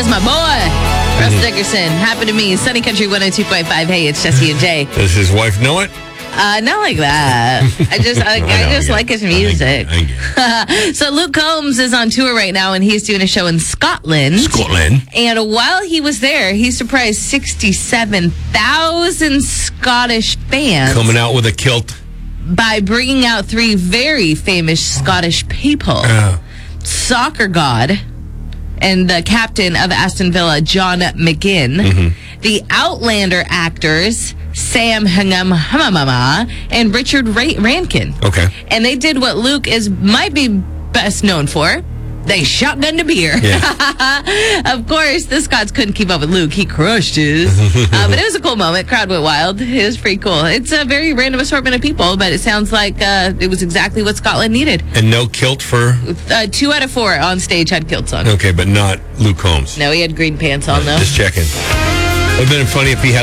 That's my boy, Russ Dickerson. Happened to me. Sunny Country 102.5. Hey, it's Jesse and Jay. Does his wife know it? Not like that. I just like his music. So Luke Combs is on tour right now, and he's doing a show in Scotland. And while he was there, he surprised 67,000 Scottish fans. Coming out with a kilt. By bringing out 3 very famous Scottish people. Soccer god and the captain of Aston Villa, John McGinn. The Outlander actors, Sam Hamamama and Richard Rankin. Okay. And they did what Luke might be best known for. They shotgunned a beer. Yeah. Of course, the Scots couldn't keep up with Luke. He crushed his. But it was a cool moment. Crowd went wild. It was pretty cool. It's a very random assortment of people, but it sounds like it was exactly what Scotland needed. And no kilt for? 2 out of 4 on stage had kilts on. Okay, but not Luke Combs. No, he had green pants on, though. Just checking. It would have been funny if he had